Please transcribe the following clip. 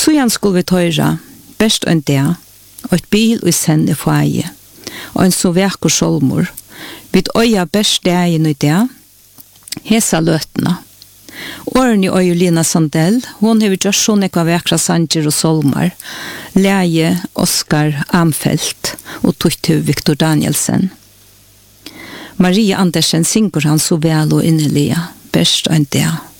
Så igjen skulle vi tøyre, best enn det, og et bil og sende feie, og en så vekker solmor. Vi øya best dagen i det, hesa løtene. Åren i Lina Sandell, hun har gjort sånn ekva vekra sanger og solmar, Leie Oskar Amfelt og Tuttu Viktor Danielsen. Maria Andersen synger han så vel og innelige, best enn det.